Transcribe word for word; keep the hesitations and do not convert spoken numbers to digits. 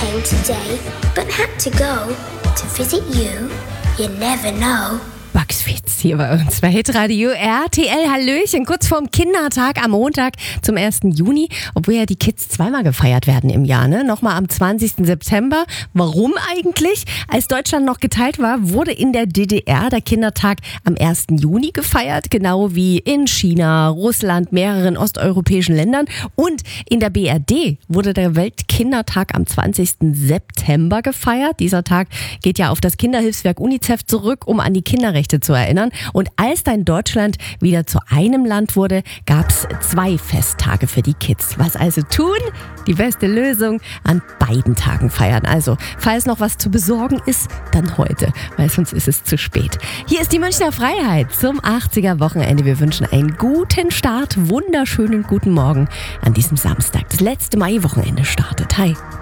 came today, but had to go to visit you. You never know. Bugs Fitz hier bei uns bei Hitradio R T L. Hallöchen, kurz vorm Kindertag am Montag zum ersten Juni, obwohl ja die Kids zweimal gefeiert werden im Jahr, ne? Nochmal am zwanzigsten September. Warum eigentlich? Als Deutschland noch geteilt war, wurde in der D D R der Kindertag am ersten Juni gefeiert, genau wie in China, Russland, mehreren osteuropäischen Ländern. Und in der B R D wurde der Weltkindertag am zwanzigsten September gefeiert. Dieser Tag geht ja auf das Kinderhilfswerk UNICEF zurück, um an die Kinderrechte zu erinnern. Und als dann Deutschland wieder zu einem Land wurde, gab es zwei Festtage für die Kids. Was also tun? Die beste Lösung: an beiden Tagen feiern. Also, falls noch was zu besorgen ist, dann heute, weil sonst ist es zu spät. Hier ist die Münchner Freiheit zum achtziger-Wochenende. Wir wünschen einen guten Start, wunderschönen guten Morgen an diesem Samstag. Das letzte Mai-Wochenende startet. Hi.